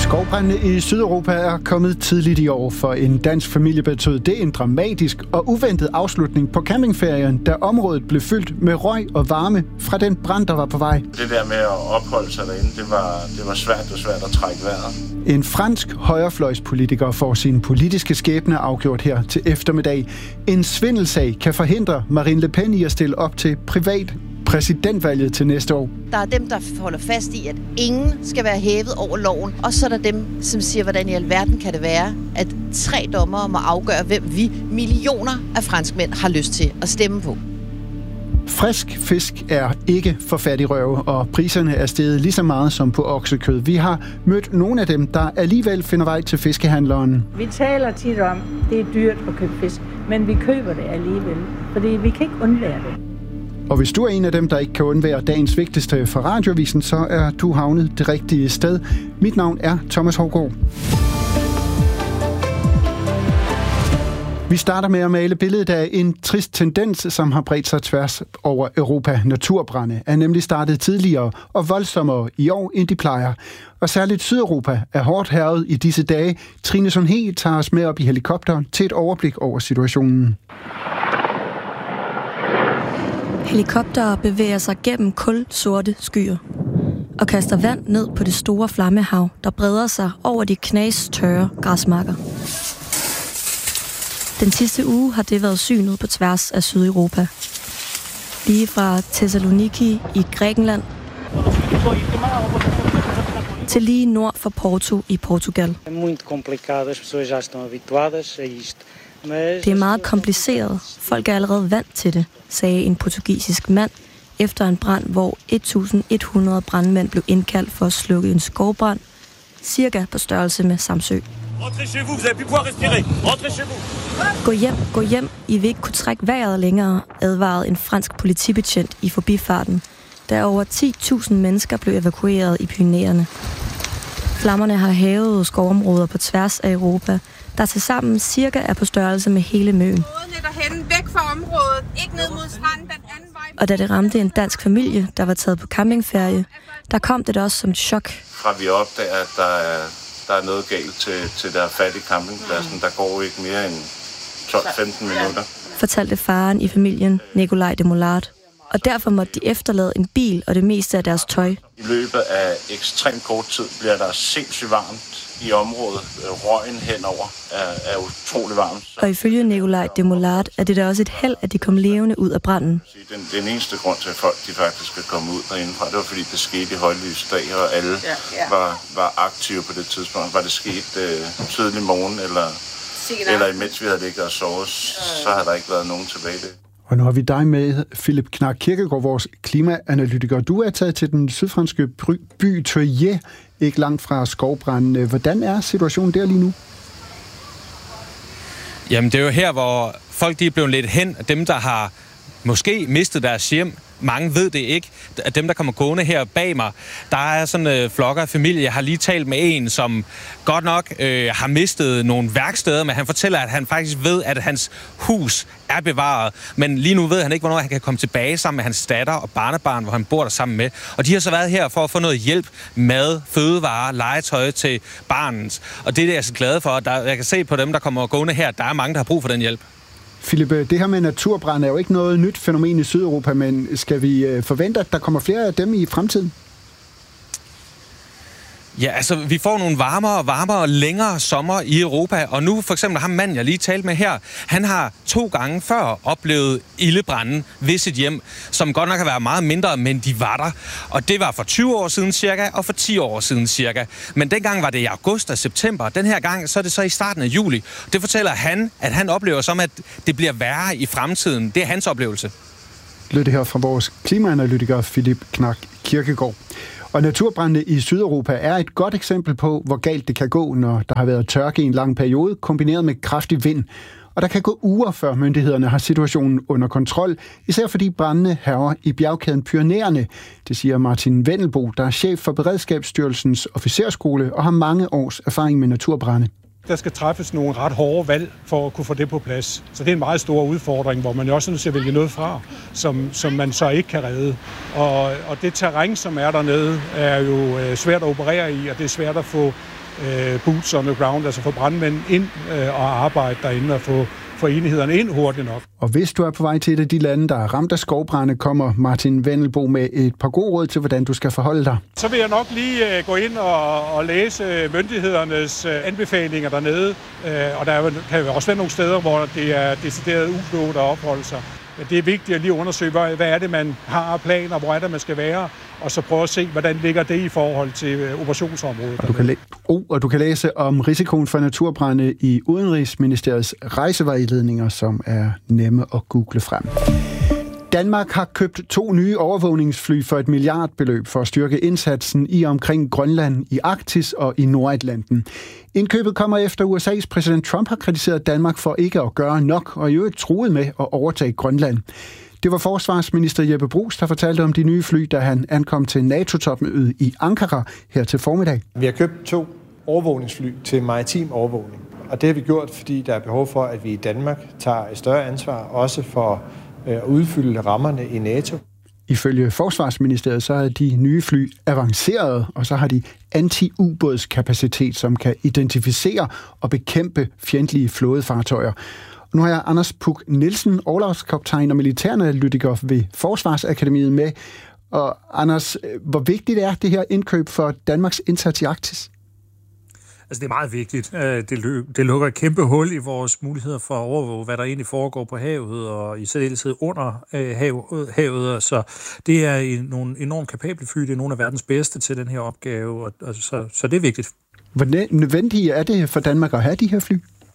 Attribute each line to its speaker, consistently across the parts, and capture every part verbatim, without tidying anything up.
Speaker 1: Skovbrandene i Sydeuropa er kommet tidligt i år. For en dansk familie betød det en dramatisk og uventet afslutning på campingferien, da området blev fyldt med røg og varme fra den brand, der var på vej.
Speaker 2: Det der med at opholde sig derinde, det var, det var svært og svært at trække vejret.
Speaker 1: En fransk højrefløjspolitiker får sin politiske skæbne afgjort her til eftermiddag. En svindelsag kan forhindre Marine Le Pen i at stille op til privat præsidentvalget til næste år.
Speaker 3: Der er dem, der holder fast i, at ingen skal være hævet over loven. Og så er der dem, som siger, hvordan i alverden kan det være, at tre dommere må afgøre, hvem vi millioner af franskmænd har lyst til at stemme på.
Speaker 1: Frisk fisk er ikke for fattigrøve, og priserne er steget lige så meget som på oksekød. Vi har mødt nogle af dem, der alligevel finder vej til fiskehandleren.
Speaker 4: Vi taler tit om, at det er dyrt at købe fisk, men vi køber det alligevel, fordi vi kan ikke undvære det.
Speaker 1: Og hvis du er en af dem, der ikke kan undvære dagens vigtigste fra Radioavisen, så er du havnet det rigtige sted. Mit navn er Thomas Hougaard. Vi starter med at male billedet af en trist tendens, som har bredt sig tværs over Europa. Naturbrande er nemlig startet tidligere og voldsommere i år, end de plejer. Og særligt Sydeuropa er hårdt hærget i disse dage. Trine Sundhe tager os med op i helikopteren til et overblik over situationen.
Speaker 5: Helikoptere bevæger sig gennem kulsorte skyer og kaster vand ned på det store flammehav, der breder sig over de knastørre græsmarker. Den sidste uge har det været synet på tværs af Sydeuropa. Lige fra Thessaloniki i Grækenland til lige nord for Porto i Portugal. Det er meget kompliceret. Folk er allerede vant til det, sagde en portugisisk mand efter en brand, hvor et tusind et hundrede brandmænd blev indkaldt for at slukke en skovbrand, cirka på størrelse med Samsø. Gå hjem, gå hjem. I vil ikke kunne trække vejret længere, advarede en fransk politibetjent i forbifarten, da over ti tusind mennesker blev evakueret i Pyrenæerne. Flammerne har hærget skovområder på tværs af Europa, der tilsammen cirka er på størrelse med hele Møn.
Speaker 6: Væk fra området, ikke ned mod stranden, den anden vej.
Speaker 5: Og da det ramte en dansk familie, der var taget på campingferie, der kom det da også som et chok.
Speaker 2: Fra vi opdager, at der er, der er noget galt til, til der fattige campingpladsen, der går ikke mere end tolv til femten minutter.
Speaker 5: Fortalte faren i familien, Nikolaj de Molard. Og derfor måtte de efterlade en bil og det meste af deres tøj.
Speaker 2: I løbet af ekstremt kort tid bliver der sindssygt varmt i området. Røgen henover er, er utrolig varmt.
Speaker 5: Og ifølge Nikolaj de Molard er det da også et held, at de kom levende ud af branden.
Speaker 2: Den, den eneste grund til, at folk de faktisk skal komme ud derindefra, det var fordi det skete i højlys dag, og alle ja, ja. Var, var aktive på det tidspunkt. Var det sket øh, tidlig morgen, eller, eller imens vi havde ligget og sovet, så havde der ikke været nogen tilbage det.
Speaker 1: Og nu har vi dig med, Philip Knark Kirkegaard, vores klimaanalytiker. Du er taget til den sydfranske by Tøje, ikke langt fra skovbranden. Hvordan er situationen der lige nu?
Speaker 7: Jamen, det er jo her, hvor folk de er blevet lidt hen. Dem, der har måske mistet deres hjem. Mange ved det ikke. At dem, der kommer gående her bag mig, der er sådan en øh, flokker af familie. Jeg har lige talt med en, som godt nok øh, har mistet nogle værksteder, men han fortæller, at han faktisk ved, at hans hus er bevaret. Men lige nu ved han ikke, hvornår han kan komme tilbage sammen med hans datter og barnebarn, hvor han bor der sammen med. Og de har så været her for at få noget hjælp, mad, fødevarer, legetøj til barnet. Og det er jeg så glad for. Der, jeg kan se på dem, der kommer gående her, der er mange, der har brug for den hjælp.
Speaker 1: Philip, det her med naturbrand er jo ikke noget nyt fænomen i Sydeuropa, men skal vi forvente, at der kommer flere af dem i fremtiden?
Speaker 7: Ja, altså, vi får nogle varmere og varmere og længere sommer i Europa, og nu for eksempel ham mand, jeg lige talte med her, han har to gange før oplevet ildebranden ved sit hjem, som godt nok har været meget mindre, men de var der. Og det var for tyve år siden cirka, og for ti år siden cirka. Men dengang var det i august og september. Den her gang, så er det så i starten af juli. Det fortæller han, at han oplever som, at det bliver værre i fremtiden. Det er hans oplevelse.
Speaker 1: Lød det her fra vores klimaanalytiker Philip Knark Kirkegaard. Og naturbrandene i Sydeuropa er et godt eksempel på, hvor galt det kan gå, når der har været tørke i en lang periode, kombineret med kraftig vind. Og der kan gå uger, før myndighederne har situationen under kontrol, især fordi brandene hærger i bjergkæden Pyrenæerne. Det siger Martin Vendelbo, der er chef for Beredskabsstyrelsens officerskole og har mange års erfaring med naturbrande.
Speaker 8: Der skal træffes nogle ret hårde valg for at kunne få det på plads. Så det er en meget stor udfordring, hvor man jo også er nødt til at vælge noget fra, som, som man så ikke kan redde. Og, og det terræn, som er dernede, er jo svært at operere i, og det er svært at få øh, boots on the ground, altså få brandmænd ind øh, og arbejde derinde og få, få enhederne ind hurtigt nok.
Speaker 1: Og hvis du er på vej til et af de lande, der er ramt af skovbrande, kommer Martin Wendelbo med et par gode råd til, hvordan du skal forholde dig.
Speaker 8: Så vil jeg nok lige øh, gå ind og, og læse myndighedernes øh, anbefalinger dernede, øh, og der kan jo også være nogle steder, hvor det er decideret uklogt at opholde sig. Det er vigtigt at lige undersøge, hvad er det, man har af planer, hvor er det, man skal være, og så prøve at se, hvordan ligger det i forhold til operationsområdet.
Speaker 1: Og du kan, læ- oh, og du kan læse om risikoen for naturbrande i Udenrigsministeriets rejsevejledninger, som er nemme at google frem. Danmark har købt to nye overvågningsfly for et milliardbeløb for at styrke indsatsen i omkring Grønland, i Arktis og i Nordatlanten. Indkøbet kommer efter U S A's præsident Trump har kritiseret Danmark for ikke at gøre nok, og i øvrigt truet med at overtage Grønland. Det var forsvarsminister Jeppe Bruus, der fortalte om de nye fly, da han ankom til NATO-topmødet i Ankara her til formiddag.
Speaker 9: Vi har købt to overvågningsfly til maritim overvågning, og det har vi gjort, fordi der er behov for, at vi i Danmark tager et større ansvar, også for at udfylde rammerne i NATO.
Speaker 1: Ifølge Forsvarsministeriet så er de nye fly avancerede, og så har de anti-ubådskapacitet, som kan identificere og bekæmpe fjendtlige flådefartøjer. Og nu har jeg Anders Puk Nielsen, orlogskaptajn og militæranalytiker ved Forsvarsakademiet med. Og Anders, hvor vigtigt er det her indkøb for Danmarks indsats i Arktis?
Speaker 10: Altså, det er meget vigtigt. Det, det lukker et kæmpe hul i vores muligheder for at overvåge, hvad der egentlig foregår på havet, og i særdeleshed under havet. Så det er nogle enormt kapable fly. Det er nogle af verdens bedste til den her opgave, og, og så, så det er vigtigt.
Speaker 1: Hvor nødvendigt er det for Danmark at have de her fly?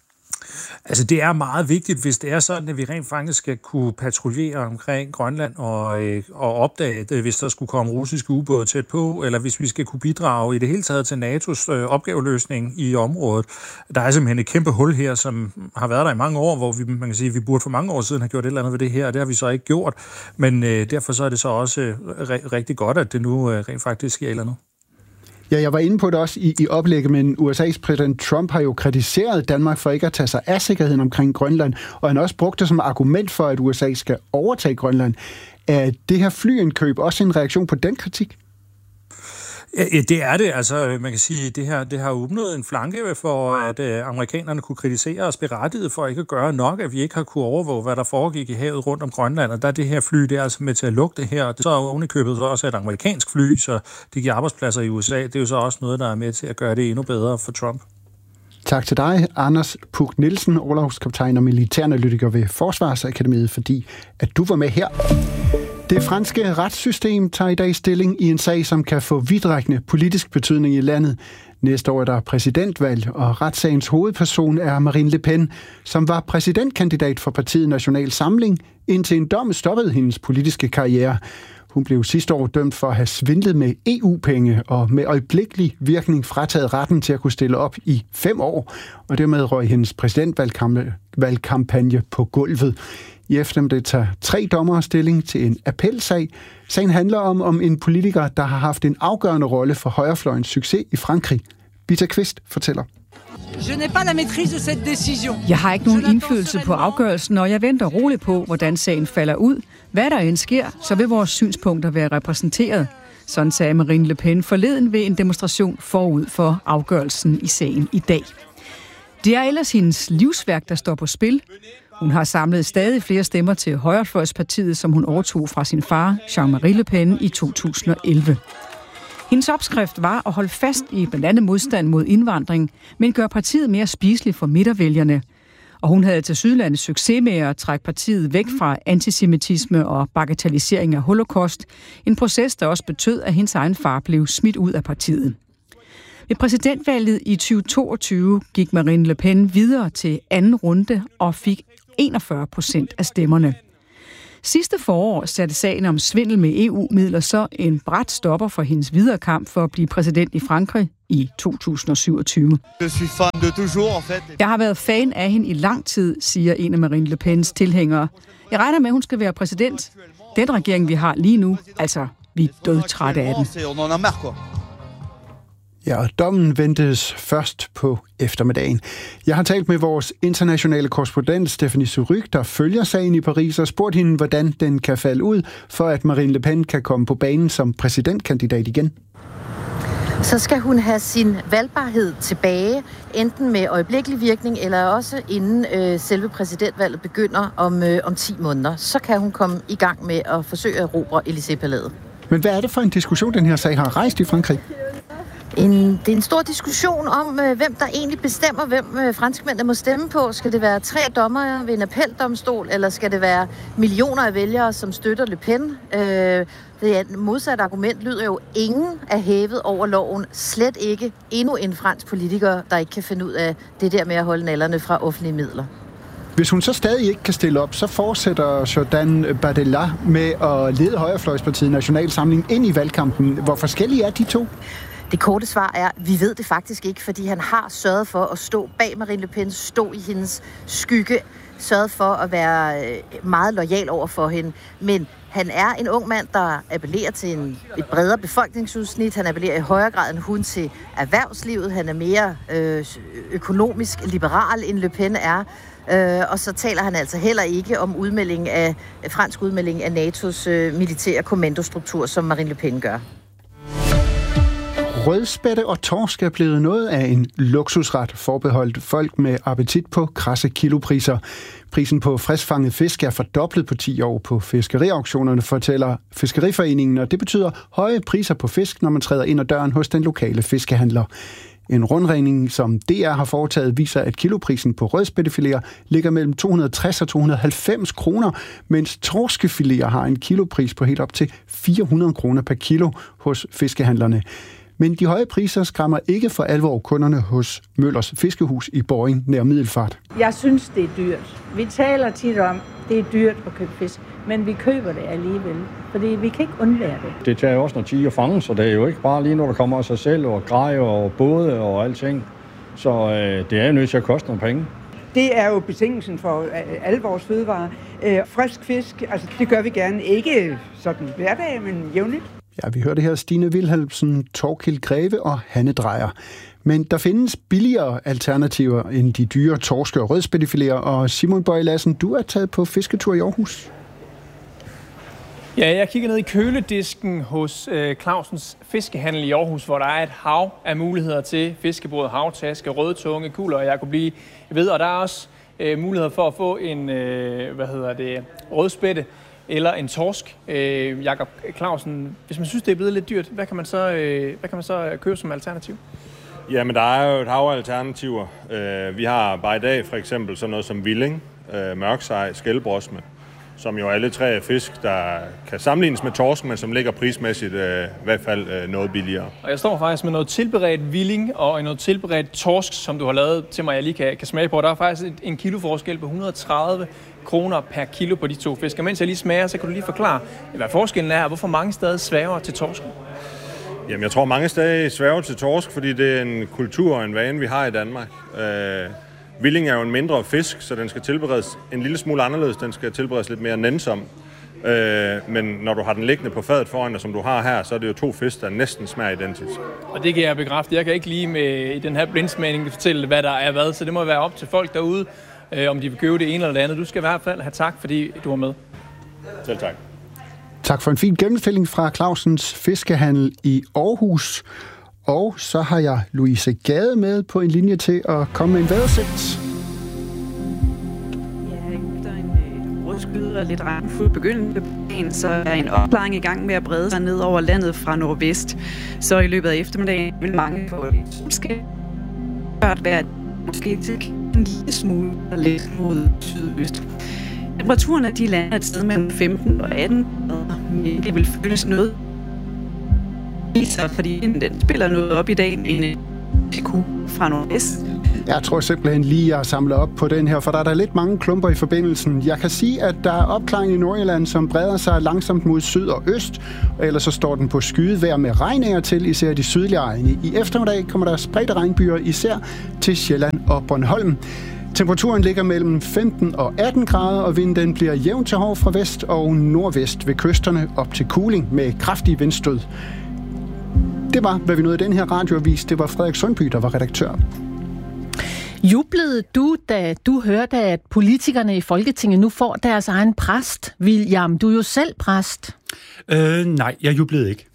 Speaker 10: Altså, det er meget vigtigt, hvis det er sådan, at vi rent faktisk skal kunne patruljere omkring Grønland og, øh, og opdage det, hvis der skulle komme russiske ubåde tæt på, eller hvis vi skal kunne bidrage i det hele taget til NATO's øh, opgaveløsning i området. Der er simpelthen et kæmpe hul her, som har været der i mange år, hvor vi, man kan sige, vi burde for mange år siden have gjort et eller andet ved det her, og det har vi så ikke gjort. Men øh, derfor så er det så også øh, rigtig godt, at det nu øh, rent faktisk sker et eller andet.
Speaker 1: Ja, jeg var inde på det også i, i oplægget, men U S A's præsident Trump har jo kritiseret Danmark for ikke at tage sig af sikkerheden omkring Grønland, og han har også brugt det som argument for, at U S A skal overtage Grønland. Er det her flyindkøb også en reaktion på den kritik?
Speaker 10: Ja, det er det. Altså, man kan sige, at det her, det har åbnet en flanke for, at øh, amerikanerne kunne kritisere os berettiget for ikke at gøre nok, at vi ikke har kunne overvåge, hvad der foregik i havet rundt om Grønland. Og der er det her fly, det er altså med til at lukke det her. Så er ovenikøbet så også et amerikansk fly, så det giver arbejdspladser i U S A. Det er jo så også noget, der er med til at gøre det endnu bedre for Trump.
Speaker 1: Tak til dig, Anders Puk Nielsen, orlogskaptajn og militæranalytiker ved Forsvarsakademiet, fordi at du var med her. Det franske retssystem tager i dag stilling i en sag, som kan få vidtrækkende politisk betydning i landet. Næste år er der præsidentvalg, og retssagens hovedperson er Marine Le Pen, som var præsidentkandidat for partiet National Samling, indtil en dom stoppede hendes politiske karriere. Hun blev sidste år dømt for at have svindlet med E U-penge og med øjeblikkelig virkning frataget retten til at kunne stille op i fem år, og dermed røg hendes præsidentvalgkampagne på gulvet. I eftermiddag tager tre dommere stilling til en appelsag. Sagen handler om, om en politiker, der har haft en afgørende rolle for højrefløjens succes i Frankrig. Bita Kvist fortæller.
Speaker 11: Jeg har ikke nogen indflydelse på afgørelsen, og jeg venter roligt på, hvordan sagen falder ud. Hvad der end sker, så vil vores synspunkter være repræsenteret. Sådan sagde Marine Le Pen forleden ved en demonstration forud for afgørelsen i sagen i dag. Det er ellers hendes livsværk, der står på spil. Hun har samlet stadig flere stemmer til højrefløjspartiet, som hun overtog fra sin far, Jean-Marie Le Pen, i to tusind og elleve. Hendes opskrift var at holde fast i blandt andet modstand mod indvandring, men gøre partiet mere spiseligt for midtervælgerne. Og hun havde til Sydlandet succes med at trække partiet væk fra antisemitisme og bagatellisering af holocaust, en proces, der også betød, at hendes egen far blev smidt ud af partiet. Ved præsidentvalget i tyve toogtyve gik Marine Le Pen videre til anden runde og fik enogfyrre procent af stemmerne. Sidste forår satte sagen om svindel med E U-midler så en brat stopper for hendes videre kamp for at blive præsident i Frankrig i to tusind og syvogtyve. Jeg har været fan af hende i lang tid, siger en af Marine Le Pens tilhængere. Jeg regner med, at hun skal være præsident. Den regering, vi har lige nu, altså, vi er dødtrætte af den.
Speaker 1: Ja, og dommen ventes først på eftermiddagen. Jeg har talt med vores internationale korrespondent Stephanie Surrugue, der følger sagen i Paris, og spurgt hende, hvordan den kan falde ud, for at Marine Le Pen kan komme på banen som præsidentkandidat igen.
Speaker 3: så skal hun have sin valgbarhed tilbage, enten med øjeblikkelig virkning, eller også inden øh, selve præsidentvalget begynder om, øh, om ti måneder. Så kan hun komme i gang med at forsøge at erobre Élysée-palæet.
Speaker 1: Men hvad er det for en diskussion, den her sag har rejst i Frankrig?
Speaker 3: En, det er en stor diskussion om, øh, hvem der egentlig bestemmer, hvem øh, franskmændene må stemme på. Skal det være tre dommere ved en appeldomstol, eller skal det være millioner af vælgere, som støtter Le Pen? Øh, det modsatte argument lyder jo, ingen er hævet over loven. Slet ikke endnu en fransk politiker, der ikke kan finde ud af det der med at holde nallerne fra offentlige midler.
Speaker 1: Hvis hun så stadig ikke kan stille op, så fortsætter Jordan Bardella med at lede højrefløjspartiet National Samling ind i valgkampen. Hvor forskellige er de to?
Speaker 3: Det korte svar er, vi ved det faktisk ikke, fordi han har sørget for at stå bag Marine Le Pen, stå i hendes skygge, sørget for at være meget loyal over for hende. Men han er en ung mand, der appellerer til en, et bredere befolkningsudsnit. Han appellerer i højere grad end hun til erhvervslivet. Han er mere øh, økonomisk liberal, end Le Pen er. Øh, og så taler han altså heller ikke om udmelding af, fransk udmelding af N A T O's øh, militære kommandostruktur, som Marine Le Pen gør.
Speaker 1: Rødspætte og torsk er blevet noget af en luksusret forbeholdt folk med appetit på krasse kilopriser. Prisen på friskfanget fisk er fordoblet på ti år på fiskeriauktionerne, fortæller Fiskeriforeningen, og det betyder høje priser på fisk, når man træder ind ad døren hos den lokale fiskehandler. En rundregning, som D R har foretaget, viser, at kiloprisen på rødspættefiléer ligger mellem to hundrede og tres og to hundrede og halvfems kroner, mens torskefiléer har en kilopris på helt op til fire hundrede kroner per kilo hos fiskehandlerne. Men de høje priser skræmmer ikke for alvor kunderne hos Møllers Fiskehus i Borring nær Middelfart.
Speaker 4: Jeg synes, det er dyrt. Vi taler tit om, det er dyrt at købe fisk, men vi køber det alligevel, fordi vi kan ikke undvære det.
Speaker 12: Det tager jo også noget tid at fange, så det er jo ikke bare lige noget, der kommer af sig selv, og grejer og både og alting. Så øh, det er jo nødt til at koste nogle penge.
Speaker 13: Det er jo betingelsen for alle vores fødevarer. Øh, frisk fisk, altså det gør vi gerne. Ikke sådan hver dag, men jævnligt.
Speaker 1: Ja, vi hørte her Stine Wilhelmsen, Torkild Greve og Hanne Drejer. Men der findes billigere alternativer end de dyre torske- og rødspættefiléer, og Simon Bøje Lassen, du er taget på fisketur i Aarhus.
Speaker 14: Ja, jeg kigger ned i køledisken hos øh, Clausens Fiskehandel i Aarhus, hvor der er et hav af muligheder til fiskebåd, havtaske, rødtunge, kulder, og jeg kunne blive ved. Og der er også øh, muligheder for at få en øh, hvad hedder det, rødspætte eller en torsk. Øh, Jakob Clausen, hvis man synes, det er blevet lidt dyrt, hvad kan man så, øh, hvad kan man så købe som alternativ?
Speaker 15: Jamen, der er jo et hav af alternativer. Øh, vi har bare i dag for eksempel sådan noget som villing, øh, mørksej, skældbrosme, som jo er alle tre fisk, der kan sammenlignes med torsk, men som ligger prismæssigt øh, i hvert fald øh, noget billigere.
Speaker 14: Og jeg står faktisk med noget tilberedt villing og noget tilberedt torsk, som du har lavet til mig, jeg lige kan, kan smage på. Der er faktisk en kilo forskel på et hundrede og tredive kroner per kilo på de to fisk. Og mens jeg lige smager, så kan du lige forklare, hvad forskellen er, og hvorfor mange stadig sværger til torsken.
Speaker 15: Jamen, jeg tror mange stadig sværger til torsk, fordi det er en kultur og en vane, vi har i Danmark. Øh, Villing er jo en mindre fisk, så den skal tilberedes en lille smule anderledes. Den skal tilberedes lidt mere nænsom. Øh, men når du har den liggende på fadet foran dig, som du har her, så er det jo to fisk, der næsten smager identisk.
Speaker 14: Og det kan jeg bekræfte. Jeg kan ikke lige med i den her blindsmagning fortælle, hvad der er hvad, så det må være op til folk derude, øh, om de vil købe det ene eller det andet. Du skal i hvert fald have tak, fordi du var med.
Speaker 15: Selv tak.
Speaker 1: Tak for en fin gennemstilling fra Clausens Fiskehandel i Aarhus. Og så har jeg Louise Gade med på en linje til at komme med en vejrudsigt.
Speaker 16: Ja, efter en rødskyde og lidt regnfuld begyndende så er en opklaring i gang med at brede sig ned over landet fra nordvest. Så i løbet af eftermiddagen vil mange få lidt solskab. Det være måske til en lille smule og lidt mod sydøst. Temperaturen af de lander et sted mellem femten og atten grader, men det vil føles noget fordi den spiller noget op i dag en P Q fra nordvest.
Speaker 1: Jeg tror simpelthen lige, at samle op på den her, for der er der lidt mange klumper i forbindelsen. Jeg kan sige, at der er opklaring i Nordjylland, som breder sig langsomt mod syd og øst, og ellers så står den på skydevejr med regninger til, især de sydlige egne. I eftermiddag kommer der spredte regnbyer, især til Sjælland og Bornholm. Temperaturen ligger mellem femten og atten grader, og vinden bliver jævn til hård fra vest og nordvest ved kysterne op til Kuling med kraftige vindstød. Det var, hvad vi nåede i den her radioavis. Det var Frederik Sundby, der var redaktør.
Speaker 17: Jublede du, da du hørte, at politikerne i Folketinget nu får deres egen præst? William, du er jo selv præst.
Speaker 18: Øh, nej, jeg jublede ikke.